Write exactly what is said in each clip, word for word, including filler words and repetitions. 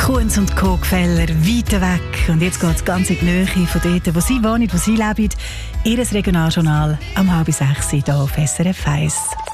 Kunz und Co-Gefeller, weiter weg. Und jetzt geht es ganz in die Nähe von dort, wo sie wohnen, wo sie leben. Ihres Regionaljournal am halb sechs hier auf S R F eins.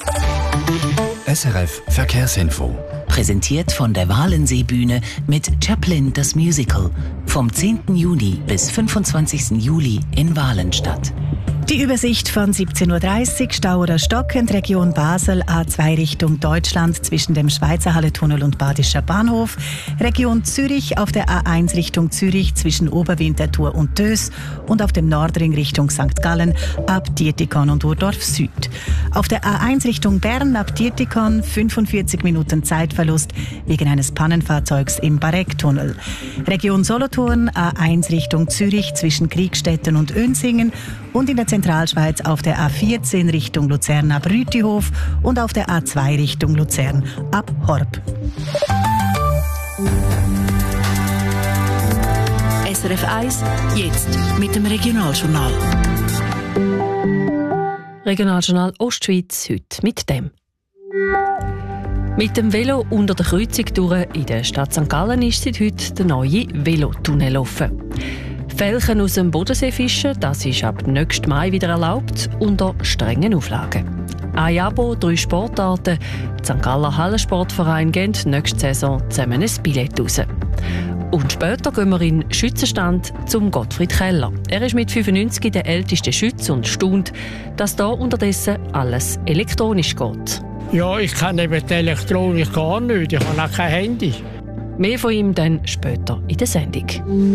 S R F Verkehrsinfo. Präsentiert von der Walensee-Bühne mit Chaplin das Musical. Vom zehnten Juni bis fünfundzwanzigsten Juli in Walenstadt. Die Übersicht von siebzehn Uhr dreißig, Stau oder Stockend, Region Basel, A zwei Richtung Deutschland zwischen dem Schweizer Halletunnel und Badischer Bahnhof, Region Zürich auf der A eins Richtung Zürich zwischen Oberwinterthur und Tös und auf dem Nordring Richtung Sankt Gallen ab Dietikon und Urdorf Süd. Auf der A eins Richtung Bern ab Dietikon fünfundvierzig Minuten Zeitverlust wegen eines Pannenfahrzeugs im Barecktunnel. Region Solothurn A eins Richtung Zürich zwischen Kriegstetten und Önsingen und in der Zentralschweiz auf der A vierzehn Richtung Luzern ab Rütihof und auf der A zwei Richtung Luzern ab Horb. S R F eins, jetzt mit dem Regionaljournal. Regionaljournal Ostschweiz heute mit dem. Mit dem Velo unter der Kreuzung durch in der Stadt Sankt Gallen ist seit heute der neue Velotunnel offen. Felchen aus dem Bodensee fischen, das ist ab nächstem Mai wieder erlaubt, unter strengen Auflagen. Ein Abo, drei Sportarten. Der Sankt Galler Hallensportverein gibt nächste Saison zusammen ein Billett raus. Und später gehen wir in den Schützenstand zum Gottfried Keller. Er ist mit fünfundneunzig der älteste Schütze und staunt, dass da unterdessen alles elektronisch geht. Ja, ich kann eben die Elektronik gar nicht. Ich habe auch kein Handy. Mehr von ihm dann später in der Sendung.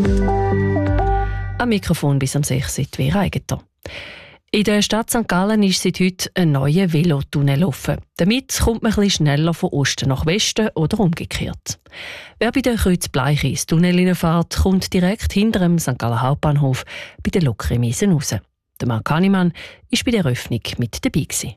Am Mikrofon bis am sechs Uhr Vera Eigentor. In der Stadt Sankt Gallen ist seit heute ein neuer Velotunnel offen. Damit kommt man etwas schneller von Osten nach Westen oder umgekehrt. Wer bei der Kreuzbleiche ins Tunnel hineinfährt, kommt direkt hinter dem Sankt Galler Hauptbahnhof bei den Lokremise raus. Der Marc Hannemann war bei der Eröffnung mit dabei gewesen.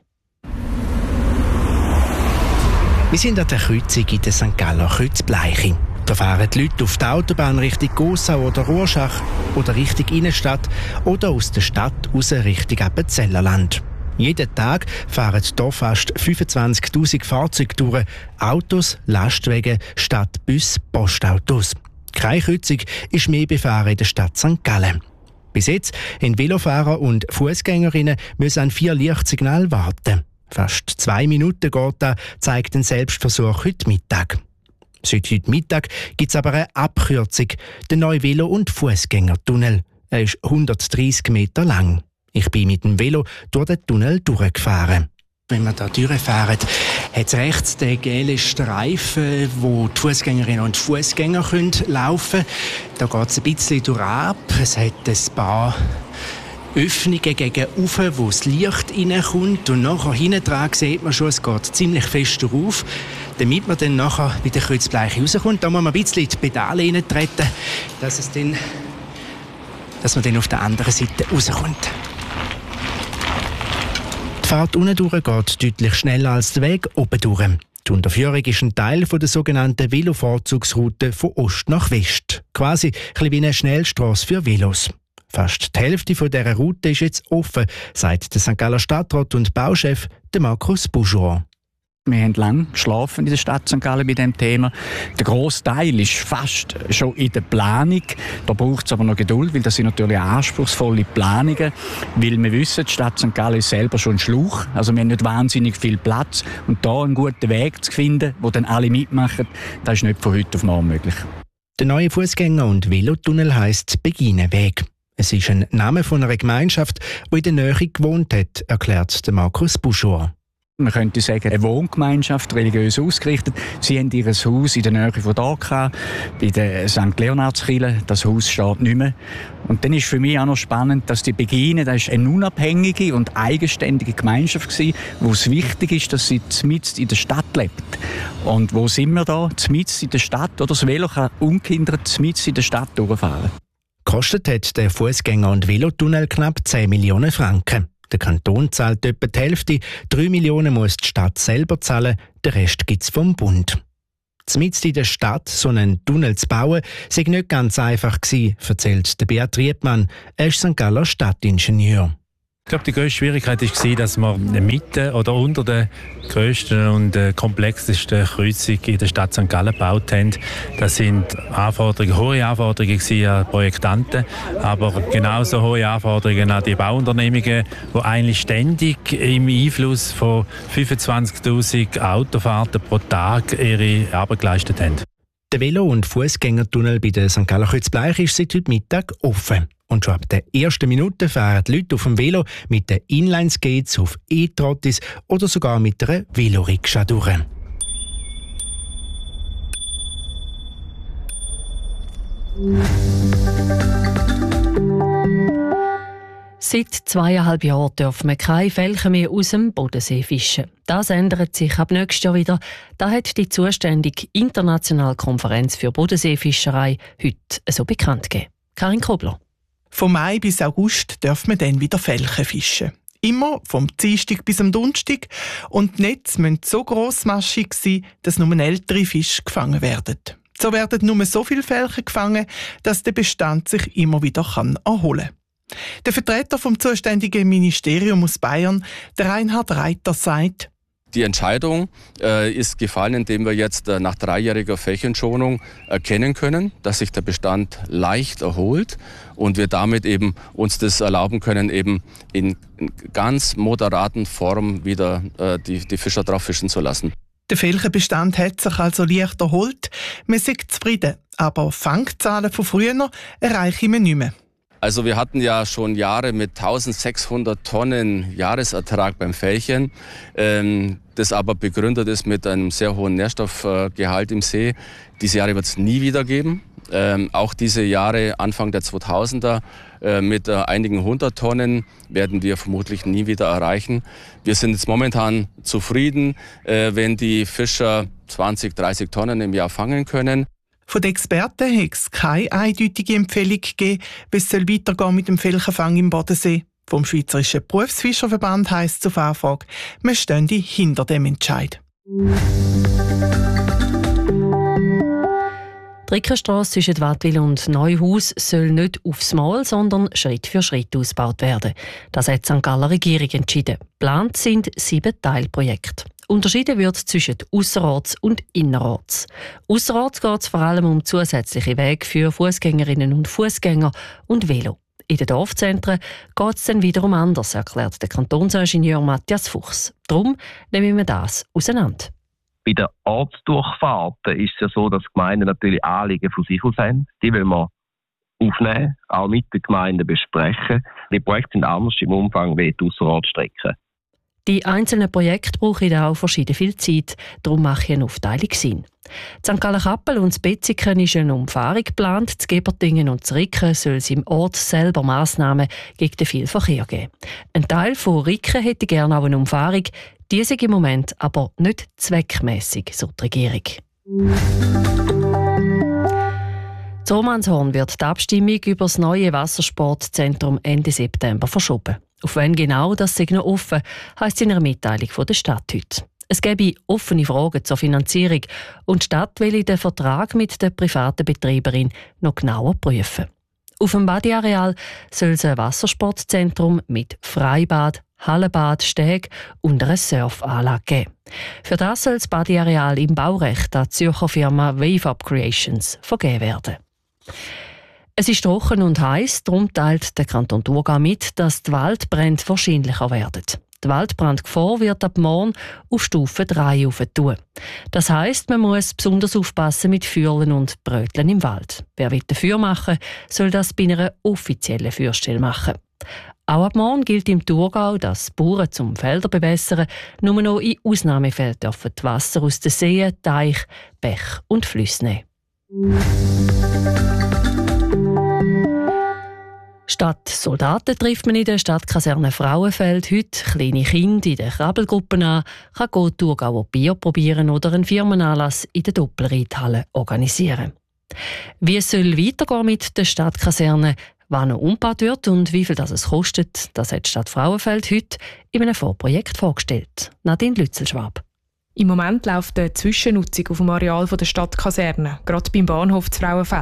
Wir sind an der Kreuzung in der Sankt Galler Kreuzbleiche. Da fahren die Leute auf die Autobahn Richtung Gossau oder Rorschach oder Richtung Innenstadt oder aus der Stadt raus Richtung Appenzellerland. Jeden Tag fahren hier fast fünfundzwanzigtausend Fahrzeuge durch. Autos, Lastwagen, Stadtbus, Postautos. Keine Kreuzung ist mehr befahren in der Stadt Sankt Gallen. Bis jetzt haben Velofahrer und Fußgängerinnen müssen an vier Lichtsignale warten. Fast zwei Minuten geht das, zeigt ein Selbstversuch heute Mittag. Seit heute Mittag gibt es aber eine Abkürzung, den neuen Velo- und Fußgängertunnel. Er ist hundertdreissig Meter lang. Ich bin mit dem Velo durch den Tunnel durchgefahren. Wenn wir hier durchfahren, hat es rechts den gelben Streifen, wo die Fußgängerinnen und Fußgänger laufen können. Da geht es ein bisschen durchab. Es hat ein paar Öffnungen gegen oben, wo das Licht reinkommt. Und nachher hinten dran sieht man schon, es geht ziemlich fest drauf. Damit man dann nachher bei der Kreuzbleiche rauskommt, da muss man ein bisschen in die Pedale reintreten, dass, es dann, dass man dann auf der anderen Seite rauskommt. Die Fahrt unten durch geht deutlich schneller als der Weg oben durch. Die Unterführung ist ein Teil der sogenannten Velovorzugsroute von Ost nach West. Quasi ein wie eine Schnellstrasse für Velos. Fast die Hälfte dieser Route ist jetzt offen, sagt der Sankt Galler Stadtrat und Bauchef Markus Bourgeois. Wir haben lange geschlafen in der Stadt Sankt Gallen bei diesem Thema. Der grosse Teil ist fast schon in der Planung. Da braucht es aber noch Geduld, weil das sind natürlich anspruchsvolle Planungen. Weil wir wissen, die Stadt Sankt Gallen ist selber schon ein Schlauch. Also wir haben nicht wahnsinnig viel Platz. Und da einen guten Weg zu finden, wo dann alle mitmachen, das ist nicht von heute auf morgen möglich. Der neue Fußgänger- und Velotunnel heisst Beginenweg. Es ist ein Name von einer Gemeinschaft, die in der Nähe gewohnt hat, erklärt Markus Bourgeois. Man könnte sagen, eine Wohngemeinschaft, religiös ausgerichtet. Sie haben ihr Haus in der Nähe von Daka, bei der Sankt Leonardskirche. Das Haus steht nicht mehr. Und dann ist für mich auch noch spannend, dass die Begine, das ist eine unabhängige und eigenständige Gemeinschaft gewesen, wo es wichtig ist, dass sie mitten in der Stadt lebt. Und wo sind wir da? Mitten in der Stadt, oder das Velo kann ungehindert mitten in der Stadt durchfahren. Gekostet hat der Fußgänger- und Velotunnel knapp zehn Millionen Franken. Der Kanton zahlt etwa die Hälfte, drei Millionen muss die Stadt selber zahlen, der Rest gibt es vom Bund. Mitten in der Stadt so einen Tunnel zu bauen, sei nicht ganz einfach gewesen, erzählt der Beat Riedmann. Er ist Sankt Galler Stadtingenieur. Ich glaube, die grösste Schwierigkeit war, dass wir mitten oder unter der grössten und äh, komplexesten Kreuzung in der Stadt Sankt Gallen gebaut haben. Das sind Anforderungen, hohe Anforderungen an Projektanten, aber genauso hohe Anforderungen an die Bauunternehmungen, die eigentlich ständig im Einfluss von fünfundzwanzigtausend Autofahrten pro Tag ihre Arbeit geleistet haben. Der Velo- und Fußgängertunnel bei der Sankt Galler Kreuzbleich ist seit heute Mittag offen. Und schon ab der ersten Minute fahren die Leute auf dem Velo mit den Inline-Skates auf E-Trottis oder sogar mit einer Velorikscha durch. Seit zweieinhalb Jahren dürfen wir keine Felchen mehr aus dem Bodensee fischen. Das ändert sich ab nächstes Jahr wieder. Da hat die zuständige internationale Konferenz für Bodenseefischerei heute so bekannt gegeben. Karin Kobler. Vom Mai bis August dürfen wir dann wieder Felchen fischen. Immer vom Dienstag bis am Donnerstag. Und die Netze müssen so grossmaschig sein, dass nur ältere Fische gefangen werden. So werden nur so viele Felchen gefangen, dass der Bestand sich immer wieder erholen kann. Der Vertreter vom zuständigen Ministerium aus Bayern, der Reinhard Reiter, sagt: Die Entscheidung äh, ist gefallen, indem wir jetzt äh, nach dreijähriger Flächenschonung erkennen können, dass sich der Bestand leicht erholt und wir damit eben uns das erlauben können, eben in, in ganz moderaten Form wieder äh, die, die Fischer drauf fischen zu lassen. Der Felchenbestand hat sich also leicht erholt. Man ist zufrieden, aber Fangzahlen von früher erreichen wir nicht mehr. Also wir hatten ja schon Jahre mit eintausendsechshundert Tonnen Jahresertrag beim Felchen, ähm, das aber begründet ist mit einem sehr hohen Nährstoffgehalt im See. Diese Jahre wird es nie wieder geben. Ähm, auch diese Jahre Anfang der zweitausender äh, mit äh, einigen hundert Tonnen werden wir vermutlich nie wieder erreichen. Wir sind jetzt momentan zufrieden, äh, wenn die Fischer zwanzig, dreißig Tonnen im Jahr fangen können. Von den Experten hat es keine eindeutige Empfehlung gegeben, wie es weitergehen mit dem Felchenfang im Bodensee. Vom Schweizerischen Berufsfischerverband heisst es auf Anfrage, man stünde hinter dem Entscheid. Die Rickenstrasse zwischen Wattwil und Neuhaus soll nicht aufs Mal, sondern Schritt für Schritt ausgebaut werden. Das hat die Sankt Galler Regierung entschieden. Geplant sind sieben Teilprojekte. Unterschieden wird zwischen Ausserorts und Innerorts. Ausserorts geht es vor allem um zusätzliche Wege für Fußgängerinnen und Fußgänger und Velo. In den Dorfzentren geht es dann wiederum anders, erklärt der Kantonsingenieur Matthias Fuchs. Darum nehmen wir das auseinander. Bei den Ortsdurchfahrten ist es ja so, dass Gemeinden natürlich Anliegen von sich aus haben. Die will man aufnehmen, auch mit den Gemeinden besprechen. Die Projekte sind anders im Umfang wie die Ausserortsstrecken. Die einzelnen Projekte brauchen auch verschieden viel Zeit, darum mache ich eine Aufteilung Sinn. Sankt Gallen-Kappel und Betziken ist eine Umfahrung geplant, zu Gebertingen und zu Ricken soll es im Ort selber Massnahmen gegen den viel Verkehr geben. Ein Teil von Ricken hätte gerne auch eine Umfahrung, die ist im Moment aber nicht zweckmässig, so die Regierung. Zu Romanshorn wird die Abstimmung über das neue Wassersportzentrum Ende September verschoben. Auf wen genau, das sei noch offen, heisst in einer Mitteilung von der Stadt heute. Es gäbe offene Fragen zur Finanzierung und die Stadt will den Vertrag mit der privaten Betreiberin noch genauer prüfen. Auf dem Badeareal soll es ein Wassersportzentrum mit Freibad, Hallenbad, Steg und einer Surfanlage geben. Für das soll das Badeareal im Baurecht an die Zürcher Firma Wave Up Creations vergeben werden. Es ist trocken und heiß, darum teilt der Kanton Thurgau mit, dass die Waldbrände wahrscheinlicher werden. Die Waldbrandgefahr wird ab morgen auf Stufe drei aufentun. Das heisst, man muss besonders aufpassen mit Feuerlen und Bröteln im Wald. Wer will dafür machen, soll das bei einer offiziellen Feuerstelle machen. Auch ab morgen gilt im Thurgau, dass Bauern zum Felder bewässern nur noch in Ausnahmefällen dürfen die Wasser aus den Seen, Teich, Bech und Flüssen nehmen. Statt Soldaten trifft man in der Stadtkaserne Frauenfeld heute kleine Kinder in den Krabbelgruppen an, kann go Thurgauer Bier probieren oder einen Firmenanlass in der Doppelreithalle organisieren. Wie es soll weitergehen mit der Stadtkaserne, wann noch umgebaut wird und wie viel das es kostet, das hat die Stadt Frauenfeld heute in einem Vorprojekt vorgestellt. Nadine Lützelschwab. Im Moment läuft eine Zwischennutzung auf dem Areal der Stadtkaserne, gerade beim Bahnhof zu Frauenfeld.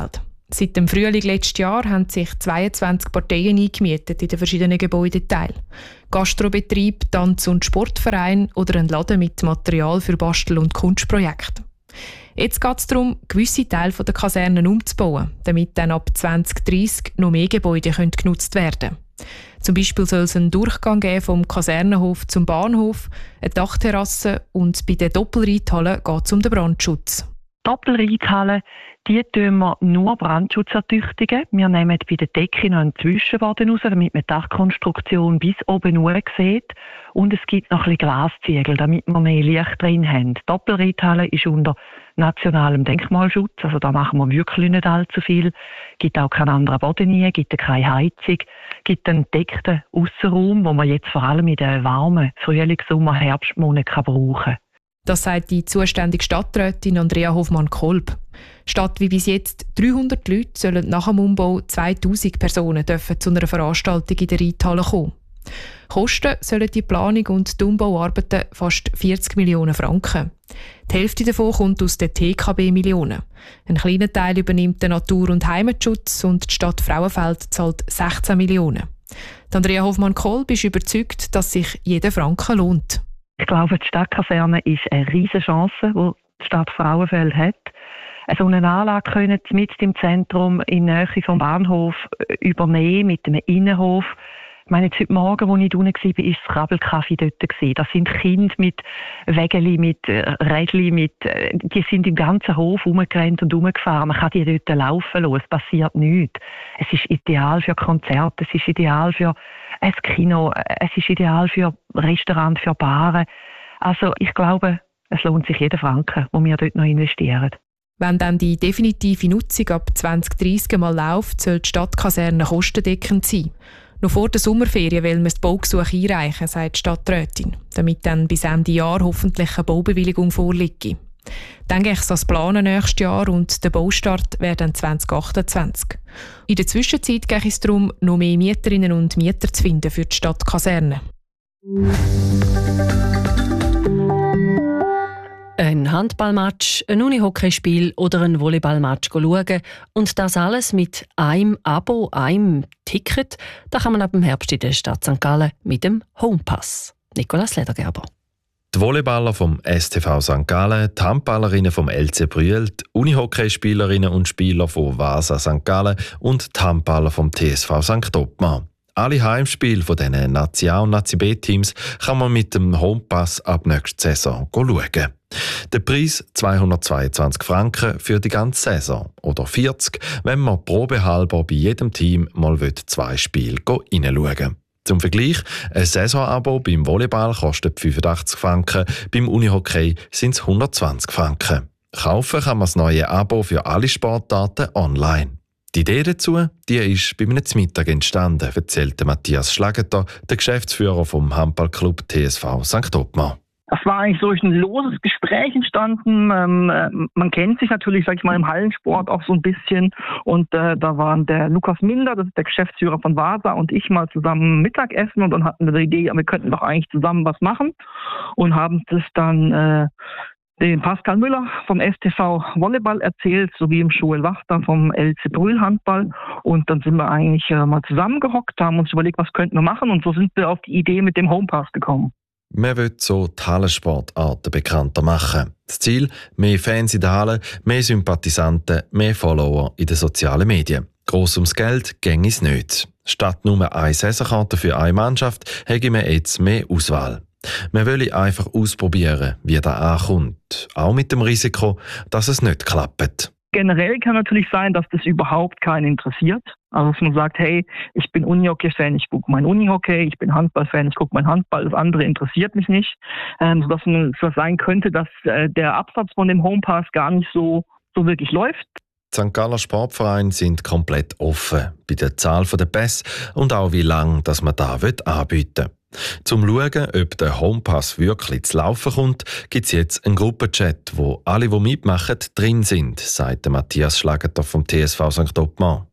Seit dem Frühling letztes Jahr haben sich zweiundzwanzig Parteien eingemietet in den verschiedenen Gebäudeteilen. Gastrobetrieb, Tanz- und Sportverein oder ein Laden mit Material für Bastel- und Kunstprojekte. Jetzt geht es darum, gewisse Teile der Kasernen umzubauen, damit dann ab zwanzig dreissig noch mehr Gebäude können genutzt werden können. Zum Beispiel soll es einen Durchgang geben vom Kasernenhof zum Bahnhof, eine Dachterrasse und bei den Doppelreithallen geht es um den Brandschutz. Doppelreithallen, die tun wir nur brandschutzertüchtigen. Wir nehmen bei der Decke noch einen Zwischenboden raus, damit man die Dachkonstruktion bis oben nur sieht. Und es gibt noch ein bisschen Glasziegel, damit wir mehr Licht drin haben. Die Doppelreithalle ist unter nationalem Denkmalschutz, also da machen wir wirklich nicht allzu viel. Es gibt auch keinen anderen Boden nie, gibt keine Heizung, gibt einen deckten Aussenraum, den man jetzt vor allem in den warmen Frühlings-, Sommer-, Herbstmonaten brauchen kann. Das sagt die zuständige Stadträtin Andrea Hofmann-Kolb. Statt wie bis jetzt dreihundert Leute sollen nach dem Umbau zweitausend Personen dürfen zu einer Veranstaltung in der Reithalle kommen. Kosten sollen die Planung und die Umbauarbeiten fast vierzig Millionen Franken. Die Hälfte davon kommt aus den T K B-Millionen. Ein kleiner Teil übernimmt der Natur- und Heimatschutz und die Stadt Frauenfeld zahlt sechzehn Millionen. Die Andrea Hofmann-Kolb ist überzeugt, dass sich jeder Franken lohnt. Ich glaube, die Stadtkaserne ist eine riesige Chance, die die Stadt Frauenfeld hat. So eine Anlage können sie mit im Zentrum in der Nähe vom Bahnhof übernehmen, mit einem Innenhof. Ich meine, jetzt heute Morgen, als ich unten war, war das Krabbelcafé dort. Das sind Kinder mit Wägeli, mit Rädli, mit, die sind im ganzen Hof rumgerannt und rumgefahren. Man kann die dort laufen lassen, es passiert nichts. Es ist ideal für Konzerte, es ist ideal für ein Kino, es ist ideal für Restaurants, für Baren. Also ich glaube, es lohnt sich jeden Franken, den wir dort noch investieren. Wenn dann die definitive Nutzung ab zwanzig dreissig mal läuft, soll die Stadtkaserne kostendeckend sein. Noch vor der Sommerferien will man das Baugesuch einreichen, sagt die Stadträtin, damit dann bis Ende Jahr hoffentlich eine Baubewilligung vorliegt. Dann geht es ans Planen nächstes Jahr und der Baustart wäre dann zwanzig achtundzwanzig. In der Zwischenzeit geht es darum, noch mehr Mieterinnen und Mieter zu finden für die Stadtkaserne. Ein Handballmatch, ein Unihockeyspiel oder ein Volleyballmatch schauen. Und das alles mit einem Abo, einem Ticket. Da kann man ab dem Herbst in der Stadt Sankt Gallen mit dem Homepass. Nicolas Ledergerber. Die Volleyballer vom S T V Sankt Gallen, die Handballerinnen vom L C Brüel, die Unihockeyspielerinnen und Spieler von Vasa Sankt Gallen und die Handballer vom T S V Sankt Ottmar. Alle Heimspiele von diesen Nazi A und Nazi B-Teams kann man mit dem Homepass ab nächster Saison schauen. Der Preis zweihundertzweiundzwanzig Franken für die ganze Saison oder vierzig, wenn man probehalber bei jedem Team mal zwei Spiele reinschauen will. Zum Vergleich, ein Saisonabo beim Volleyball kostet fünfundachtzig Franken, beim Unihockey sind es hundertzwanzig Franken. Kaufen kann man das neue Abo für alle Sportarten online. Die Idee dazu, die ist bei einem Mittag entstanden, erzählte Matthias Schlageter, der Geschäftsführer vom Handballclub T S V Sankt Ottmar. Das war eigentlich so ein loses Gespräch entstanden. Ähm, man kennt sich natürlich, sag ich mal, im Hallensport auch so ein bisschen. Und äh, da waren der Lukas Minder, das ist der Geschäftsführer von Vasa, und ich mal zusammen Mittagessen. Und dann hatten wir die Idee, wir könnten doch eigentlich zusammen was machen. Und haben das dann äh, dem Pascal Müller vom S T V Volleyball erzählt, sowie dem Joel Wachter vom L C Brüel Handball. Und dann sind wir eigentlich äh, mal zusammengehockt, haben uns überlegt, was könnten wir machen. Und so sind wir auf die Idee mit dem Homepass gekommen. Man will so die Hallensportarten bekannter machen. Das Ziel: mehr Fans in der Halle, mehr Sympathisanten, mehr Follower in den sozialen Medien. Gross ums Geld ging es nicht. Statt nur eine Saisonkarte für eine Mannschaft, hätte man jetzt mehr Auswahl. Man will einfach ausprobieren, wie das ankommt. Auch mit dem Risiko, dass es nicht klappt. Generell kann natürlich sein, dass das überhaupt keinen interessiert. Also dass man sagt, hey, ich bin Unihockey-Fan, ich gucke mein Unihockey, ich bin Handball-Fan, ich gucke mein Handball, das andere interessiert mich nicht. Ähm, sodass man so sein könnte, dass äh, der Absatz von dem Homepass gar nicht so, so wirklich läuft. Die Sankt Galler Sportvereine sind komplett offen bei der Zahl der Pässe und auch wie lange dass man da anbieten will. Zum Schauen, ob der Homepass wirklich zu laufen kommt, gibt es jetzt einen Gruppenchat, wo alle, die mitmachen, drin sind, sagt Matthias Schlageter vom T S V Sankt Ottmar.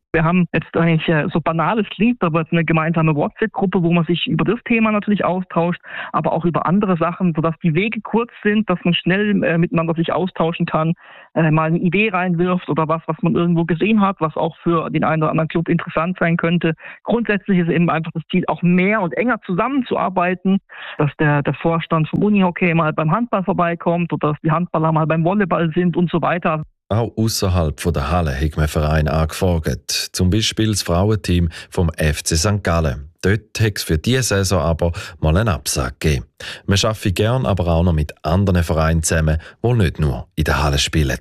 Wir haben jetzt eigentlich, so banal es klingt, aber eine gemeinsame WhatsApp-Gruppe, wo man sich über das Thema natürlich austauscht, aber auch über andere Sachen, sodass die Wege kurz sind, dass man schnell äh, miteinander sich austauschen kann, äh, mal eine Idee reinwirft oder was, was man irgendwo gesehen hat, was auch für den einen oder anderen Club interessant sein könnte. Grundsätzlich ist eben einfach das Ziel, auch mehr und enger zusammenzuarbeiten, dass der, der Vorstand vom Unihockey mal beim Handball vorbeikommt oder dass die Handballer mal beim Volleyball sind und so weiter. Auch außerhalb der Halle hat man Verein angefragt, zum Beispiel das Frauenteam vom F C Sankt Gallen. Dort hat es für diese Saison aber mal einen Absag gegeben. Man arbeitet gerne aber auch noch mit anderen Vereinen zusammen, die nicht nur in der Halle spielen.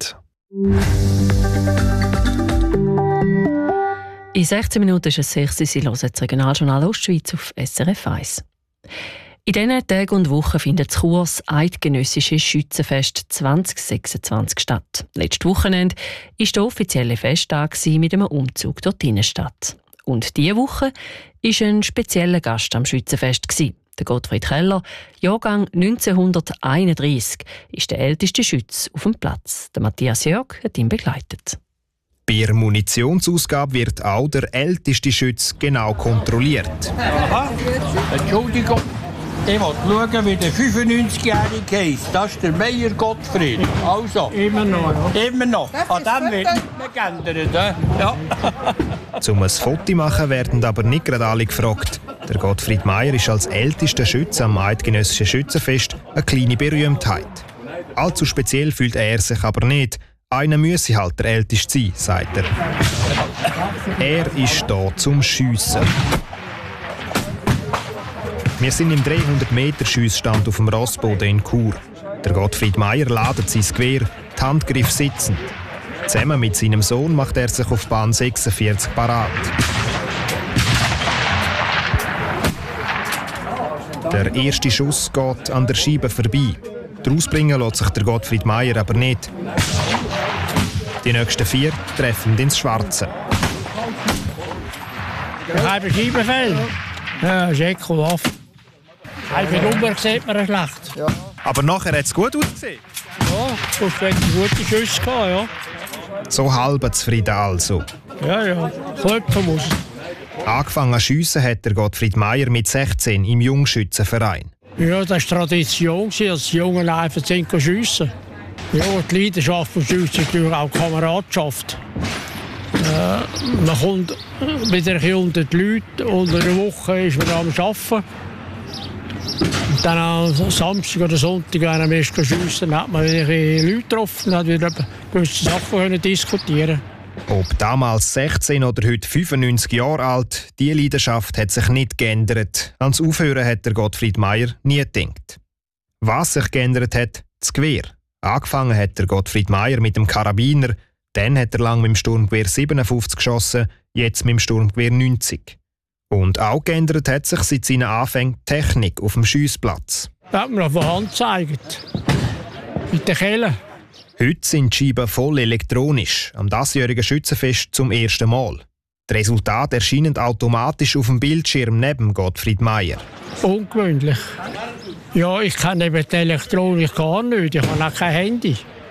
In sechzehn Minuten ist es sechs Uhr. Sie hören das Regionaljournal Ostschweiz auf S R F eins. In diesen Tagen und Wochen findet das Churs Eidgenössische Schützenfest zwanzig sechsundzwanzig statt. Letztes Wochenende war der offizielle Festtag mit einem Umzug durch die Innenstadt. Und diese Woche war ein spezieller Gast am Schützenfest. Der Gottfried Keller, Jahrgang neunzehnhunderteinunddreissig, ist der älteste Schütz auf dem Platz. Der Matthias Jörg hat ihn begleitet. Bei der Munitionsausgabe wird auch der älteste Schütz genau kontrolliert. Aha, Entschuldigung. Ich will schauen, wie der fünfundneunzigjährige heisst. Das ist der Meier Gottfried. Also. Immer noch, ja. Immer noch. An dem wird nicht mehr geändert. Ja. Zum ein Foto zu machen werden aber nicht gerade alle gefragt. Der Gottfried Meier ist als ältester Schütze am Eidgenössischen Schützenfest eine kleine Berühmtheit. Allzu speziell fühlt er sich aber nicht. Einer müsse halt der Älteste sein, sagt er. Er ist da zum Schiessen. Wir sind im dreihundert Meter Schiessstand auf dem Rossboden in Chur. Der Gottfried Meier ladet sein Gewehr, die Handgriff sitzend. Zusammen mit seinem Sohn macht er sich auf Bahn sechsundvierzig parat. Der erste Schuss geht an der Scheibe vorbei. Daraus bringen lässt sich der Gottfried Meier aber nicht. Die nächsten vier treffen ins Schwarze. Der halbe Scheibenfell. Ja, das ist ekelhaft. Halbe Nummer sieht man schlecht. Ja, aber nachher hat es gut ausgesehen. Ja, du hast einen guten Schuss gehabt, ja. So halb zufrieden also. Ja, ja, klopfen muss. Angefangen zu schiessen hat der Gottfried Meier mit sechzehn im Jungschützenverein. Ja, das war Tradition, dass die Jungen einfach schiessen. Ja, die Leidenschaft vom Schiessen ist natürlich auch Kameradschaft. Äh, man kommt wieder ein bisschen unter die Leute. Unter der Woche ist man am Arbeiten. Und dann am Samstag oder Sonntag, wenn man erst schiessen, hat man wieder Leute getroffen und hat wieder gewisse Sachen diskutieren. Ob damals sechzehn oder heute fünfundneunzig Jahre alt, die Leidenschaft hat sich nicht geändert. Ans Aufhören hat der Gottfried Meier nie gedacht. Was sich geändert hat, das Gewehr. Angefangen hat der Gottfried Meier mit dem Karabiner, dann hat er lang mit dem Sturmgewehr siebenundfünfzig geschossen, jetzt mit dem Sturmgewehr neunzig. Und auch geändert hat sich seit seinen Anfängen die Technik auf dem Schiessplatz. Das hat man von Hand gezeigt. Mit den Kehlen. Heute sind die Scheiben voll elektronisch, am diesjährigen Schützenfest zum ersten Mal. Die Resultate erscheinen automatisch auf dem Bildschirm neben Gottfried Meier. Ungewöhnlich. Ja, ich kenne eben die Elektronik gar nicht. Ich habe auch kein Handy.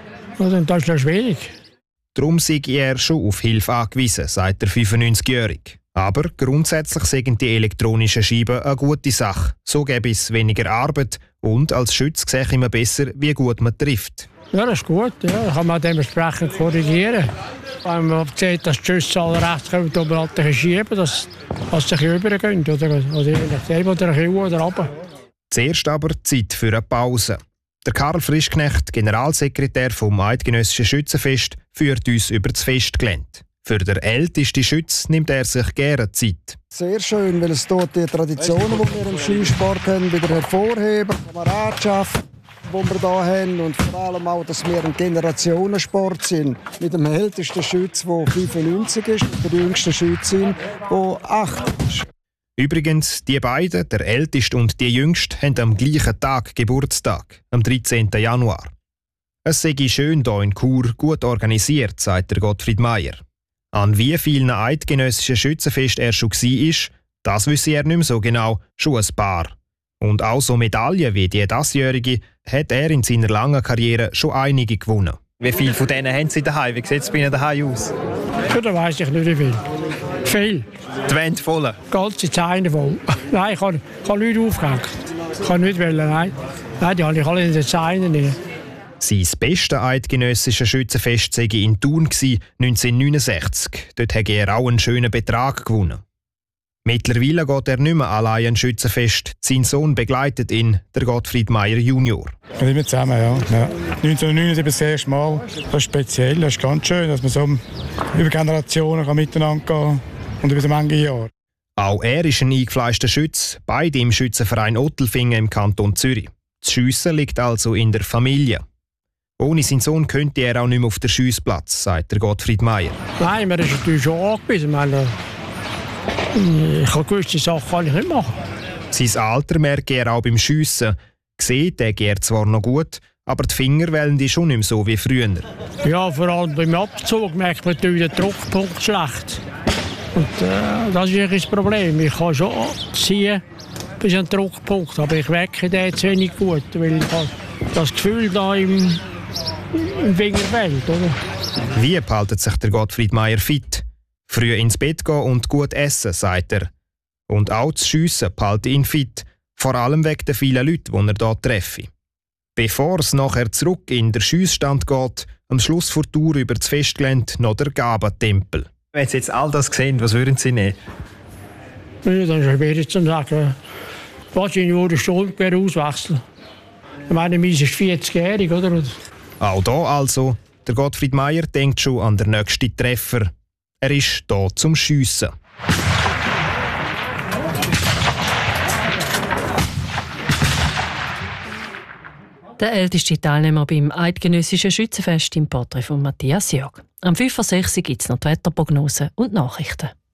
Und das ist noch schwierig. Darum sei er schon auf Hilfe angewiesen, sagt der fünfundneunzigjährige. Aber grundsätzlich sind die elektronischen Scheiben eine gute Sache. So gäbe es weniger Arbeit und als Schütz sehe ich man besser, wie gut man trifft. Ja, das ist gut. Ja. Da kann man dementsprechend korrigieren. Wenn man sieht, dass die Schüsse alle rechts kommen, dann man halt schieben, dass sie sich übergehen. Oder, oder je nachdem, oder ein oder runter. Zuerst aber Zeit für eine Pause. Der Karl Frischknecht, Generalsekretär vom Eidgenössischen Schützenfest, führt uns über das Festgelände. Für den ältesten Schütz nimmt er sich gerne Zeit. Sehr schön, weil es dort die Traditionen, die wir im Skisport haben, wieder hervorheben. Kameradschaft, die wir hier haben. Und vor allem auch, dass wir ein Generationensport sind. Mit dem ältesten Schütz, der fünfundneunzig ist, und der jüngste Schütz, der acht ist. Übrigens, die beiden, der Älteste und die Jüngste, haben am gleichen Tag Geburtstag, am dreizehnten Januar. Es sei schön hier in Chur, gut organisiert, sagt der Gottfried Meier. An wie vielen eidgenössischen Schützenfest er schon war, das wisse er nicht mehr so genau, schon ein paar. Und auch so Medaillen wie die diesjährige hat er in seiner langen Karriere schon einige gewonnen. Wie viele von denen haben Sie daheim? Wie sieht es bei Ihnen daheim aus? Ja, da weiss ich nicht wie viel. Viel. Die Wände voll? Ganze Zeine voll. Nein, ich habe, ich habe nichts aufgehängt. Ich kann nicht wählen, nein. Nein, die habe ich alle in den Zeinen drin. Sein bestes eidgenössisches Schützenfest sei in Thun neunzehnhundertneunundsechzig. Dort hat er auch einen schönen Betrag gewonnen. Mittlerweile geht er nicht mehr allein ein Schützenfest. Sein Sohn begleitet ihn, der Gottfried Meier Junior. Wir sind zusammen, ja. ja. neunzehnhundertneunundsiebzig das erste Mal. Das ist speziell, das ist ganz schön, dass man so über Generationen kann miteinander gehen und über so manche Jahre. Auch er ist ein eingefleischter Schütz, beide im Schützenverein Ottelfingen im Kanton Zürich. Das Schiessen liegt also in der Familie. Ohne seinen Sohn könnte er auch nicht mehr auf den Schiessplatz, sagt der Gottfried Meier. Nein, man ist natürlich schon angewiesen. Ich habe gewisse Sachen kann ich nicht machen. Sein Alter merke er auch beim Schiessen. Sieht er er zwar noch gut, aber die Finger wählen die schon nicht mehr so wie früher. Ja, vor allem beim Abzug merkt man natürlich den Druckpunkt schlecht. Und äh, das ist das Problem. Ich kann schon ziehen bis an den Druckpunkt, aber ich wecke den zu wenig gut, weil ich habe das Gefühl da im, im Finger fehlt. Oder? Wie behaltet sich der Gottfried Meier fit? Früh ins Bett gehen und gut essen, sagt er. Und auch das Schiessen behalte ihn fit, vor allem wegen der vielen Leute, die er hier treffe. Bevor es nachher zurück in den Schiessstand geht, am Schluss der Tour über das Festgelände noch der Gabentempel. Wenn Sie jetzt all das sehen, was würden Sie nehmen? Ja, dann würde ich jetzt sagen, wahrscheinlich würde ich Stunde auswechseln. Ich meine, meins ist vierzigjährig, oder? Auch hier also, der Gottfried Meier denkt schon an den nächsten Treffer. Er ist hier zum Schiessen. Der älteste Teilnehmer beim Eidgenössischen Schützenfest im Porträt von Matthias Jörg. Am fünf Uhr sechs gibt es noch die Wetterprognose und Nachrichten.